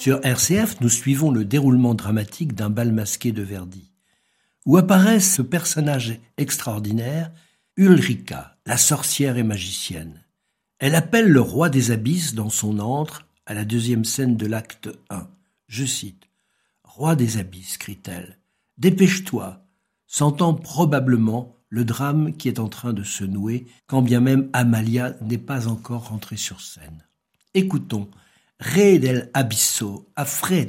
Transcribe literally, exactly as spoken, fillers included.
Sur R C F, nous suivons le déroulement dramatique d'un bal masqué de Verdi, où apparaît ce personnage extraordinaire, Ulrica, la sorcière et magicienne. Elle appelle le roi des abysses dans son antre à la deuxième scène de l'acte un. Je cite « Roi des abysses », crie-t-elle, « dépêche-toi », sentant probablement le drame qui est en train de se nouer, quand bien même Amalia n'est pas encore rentrée sur scène. Écoutons « Re del abisso affretati ».